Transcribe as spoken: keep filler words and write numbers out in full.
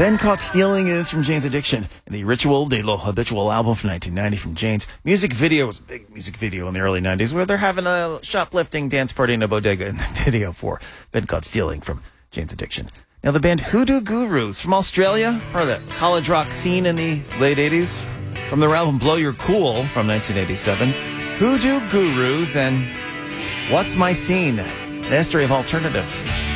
Then Caught Stealing is from Jane's Addiction, and the Ritual de lo Habitual album from nineteen ninety from Jane's. Music video was a big music video in the early nineties where they're having a shoplifting dance party in a bodega in the video for Then Caught Stealing from Jane's Addiction. Now the band Hoodoo Gurus from Australia, part of the college rock scene in the late eighties, from their album Blow Your Cool from nineteen eighty-seven. Hoodoo Gurus and What's My Scene? The history of alternative.